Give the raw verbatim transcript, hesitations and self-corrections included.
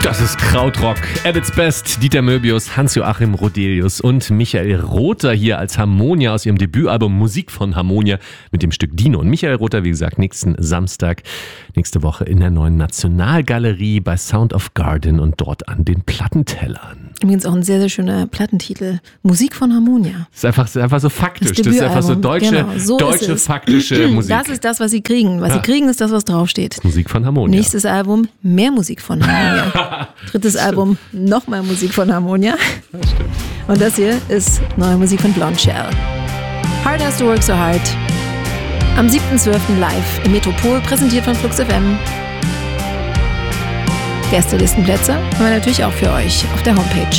Das ist Krautrock at its best. Dieter Möbius, Hans-Joachim Rodelius und Michael Rother hier als Harmonia aus ihrem Debütalbum Musik von Harmonia mit dem Stück Dino. Und Michael Rother, wie gesagt, nächsten Samstag, nächste Woche in der neuen Nationalgalerie bei Sound of Garden und dort an den Plattentellern. Übrigens auch ein sehr, sehr schöner Plattentitel. Musik von Harmonia. Das ist einfach, das ist einfach so faktisch. Das, das ist einfach so deutsche, genau, so deutsche faktische Musik. Das ist das, was sie kriegen. Was ja. sie kriegen, ist das, was draufsteht. Musik von Harmonia. Nächstes Album, mehr Musik von Harmonia. Drittes Album, nochmal Musik von Harmonia. Das stimmt. Und das hier ist neue Musik von Blonde Shell. Hard Has to Work So Hard. Am siebten zwölften live im Metropol, präsentiert von Flux F M. Gästelistenplätze haben wir natürlich auch für euch auf der Homepage.